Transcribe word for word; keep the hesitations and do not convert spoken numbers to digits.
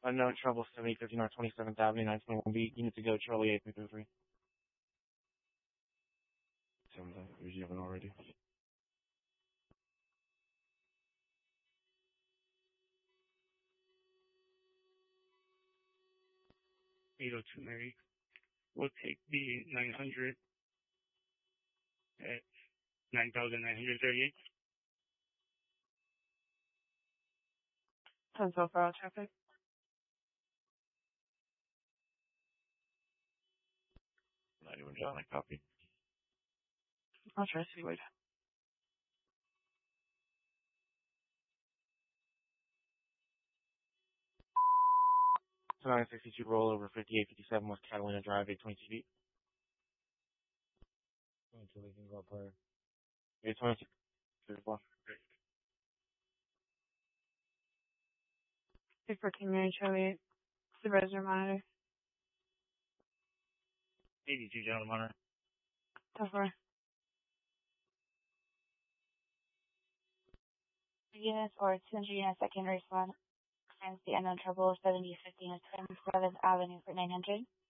Unknown trouble, seventy fifty North twenty-seventh Avenue, nine twenty-one B. Unit to go, Charlie eight three three three. Sounds like you haven't already. eight oh two Mary. We'll take the nine hundred at nine thousand nine hundred thirty-eight. ten four for all traffic. Not even got my copy. I'll try to see what. nine sixty-two rollover, fifty-eight fifty-seven West Catalina Drive, eight twenty-two feet. Until we can go up higher. eight twenty-two. six fourteen Mary Charlie eight. Supervisor monitor. eighty-two General Monitor. ten four. Units or two hundred units that can respond. Times the unknown trouble, seventy fifty North twenty-seventh Avenue for nine hundred.